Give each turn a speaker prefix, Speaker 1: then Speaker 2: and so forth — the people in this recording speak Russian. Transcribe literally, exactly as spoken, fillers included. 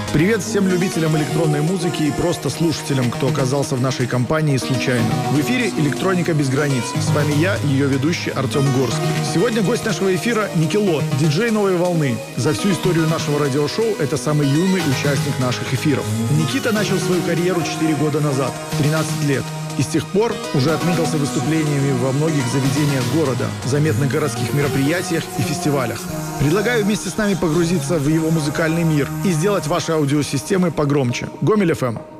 Speaker 1: Привет всем любителям электронной музыки и просто слушателям, кто оказался в нашей компании случайно. В эфире «Электроника без границ». С вами я, ее ведущий Артем Горский. Сегодня гость нашего эфира Никело, диджей новой волны. За всю историю нашего радиошоу это самый юный участник наших эфиров. Никита начал свою карьеру четыре года назад, в тринадцать лет. И с тех пор уже отметился выступлениями во многих заведениях города, заметных городских мероприятиях и фестивалях. Предлагаю вместе с нами погрузиться в его музыкальный мир и сделать ваши аудиосистемы погромче. Гомель эф эм.